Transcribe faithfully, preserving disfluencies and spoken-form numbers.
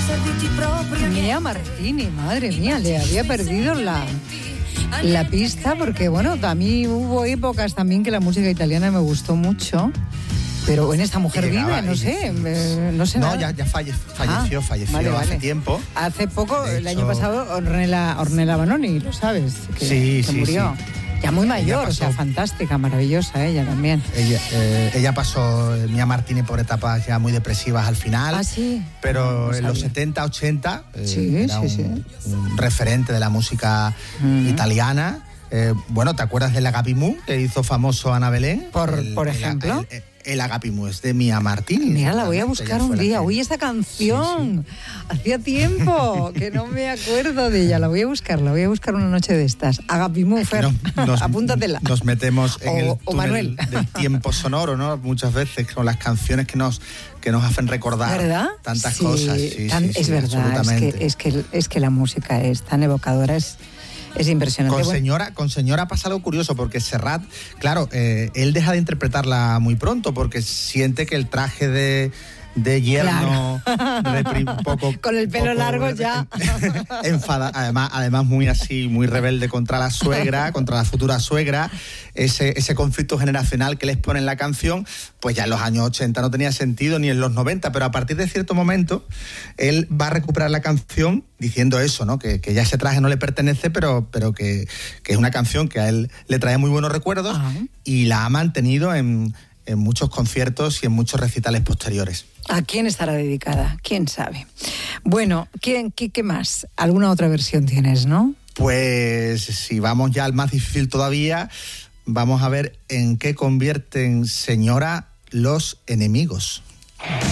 Mia Martini, madre mía, le había perdido la, la pista porque, bueno, a mí hubo épocas también que la música italiana me gustó mucho. Pero en esta mujer vive, no sé, eh, no sé No, nada. ya, ya falle, falleció, Ah, falleció vale, hace vale. tiempo. Hace poco, De el hecho- año pasado, Ornella, Ornella Vanoni, lo sabes, que, Sí, que sí, murió. sí. Ya muy mayor, Ella o sea, pasó- fantástica, maravillosa ella también. Ella, eh, ella pasó, eh, Mia Martini, por etapas ya muy depresivas al final. Ah, sí. Pero No en los sabía. setenta, ochenta eh, Sí, era sí, un, sí. un referente de la música Ujú. italiana. Eh, bueno, ¿te acuerdas del Agapimú que hizo famoso Ana Belén? Por- El- por el- ejemplo. El, el, el Agapimú es de Mia Martini. Mira, la voy a realmente, buscar ella un fue la día. que- Uy, esa canción. Hacía tiempo que no me acuerdo de ella. La voy a buscar, la voy a buscar una noche de estas. Agapimú, Fer, No, nos, apúntatela. Nos metemos en O- el o túnel Manuel. del tiempo sonoro, ¿no? Muchas veces con las canciones que nos que nos hacen recordar ¿Verdad? tantas Sí, cosas. Sí, tan- sí, es sí, verdad, es absolutamente. que, es, que, es que la música es tan evocadora, es, es impresionante. Con Bueno, señora, con señora pasa algo curioso, porque Serrat, claro, eh, él deja de interpretarla muy pronto porque siente que el traje de, de yerno, repri- un poco, Con el pelo poco largo ya. enfada, además, además muy así, muy rebelde contra la suegra, contra la futura suegra, ese, ese conflicto generacional que les pone en la canción, pues ya en los años ochenta no tenía sentido, ni en los noventa, pero a partir de cierto momento él va a recuperar la canción diciendo eso, ¿no? Que, que ya ese traje no le pertenece, pero, pero que, que es una canción que a él le trae muy buenos recuerdos. Ajá. Y la ha mantenido en, en muchos conciertos y en muchos recitales posteriores. ¿A quién estará dedicada? ¿Quién sabe? Bueno, ¿qué, qué, qué más? ¿Alguna otra versión tienes, no? Pues si vamos ya al más difícil todavía, vamos a ver en qué convierten señora los enemigos.